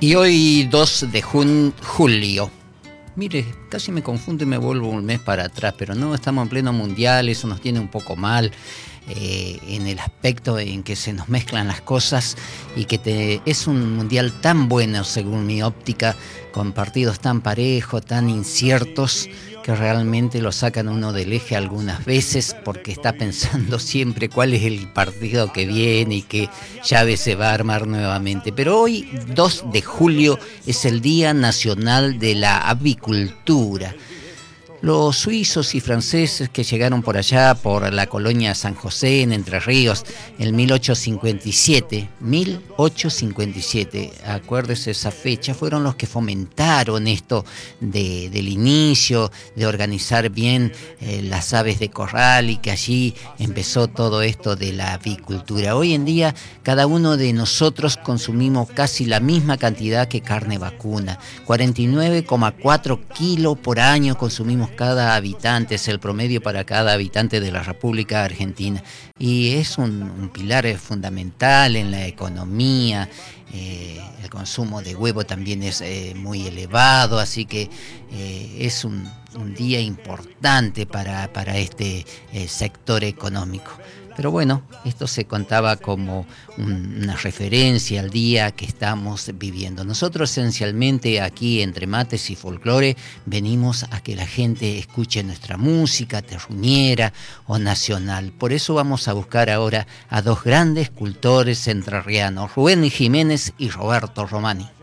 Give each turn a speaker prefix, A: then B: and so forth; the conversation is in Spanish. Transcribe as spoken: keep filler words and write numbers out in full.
A: Y hoy dos de jun- julio. Mire, casi me confundo y me vuelvo un mes para atrás, pero no, estamos en pleno mundial, eso nos tiene un poco mal eh, en el aspecto en que se nos mezclan las cosas y que te, es un mundial tan bueno según mi óptica, con partidos tan parejos, tan inciertos, que realmente lo sacan uno del eje algunas veces porque está pensando siempre cuál es el partido que viene y qué llave se va a armar nuevamente. Pero hoy, dos de julio, es el Día Nacional de la Avicultura. Los suizos y franceses que llegaron por allá, por la colonia San José en Entre Ríos, en mil ochocientos cincuenta y siete, mil ochocientos cincuenta y siete, acuérdese esa fecha, fueron los que fomentaron esto de, del inicio, de organizar bien eh, las aves de corral, y que allí empezó todo esto de la avicultura. Hoy en día cada uno de nosotros consumimos casi la misma cantidad que carne vacuna, cuarenta y nueve coma cuatro kilos por año consumimos cada habitante, es el promedio para cada habitante de la República Argentina, y es un, un pilar fundamental en la economía. Eh, el consumo de huevo también es eh, muy elevado, así que eh, es un, un día importante para, para este eh, sector económico. Pero bueno, esto se contaba como un, una referencia al día que estamos viviendo. Nosotros esencialmente aquí Entre Mates y Folclore venimos a que la gente escuche nuestra música terruñera o nacional. Por eso vamos a buscar ahora a dos grandes cultores entrerrianos, Rubén Jiménez y Roberto Romani.